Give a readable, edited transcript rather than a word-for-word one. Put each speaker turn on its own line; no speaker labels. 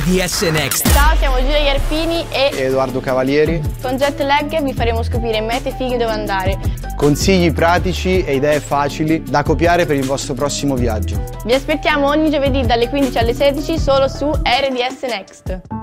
DS Next.
Ciao, siamo Giulia Ierpini e
Edoardo Cavalieri.
con Jet Lag vi faremo scoprire mete fighe dove andare.
Consigli pratici e idee facili da copiare per il vostro prossimo viaggio.
Vi aspettiamo ogni giovedì dalle 15 alle 16 solo su RDS Next.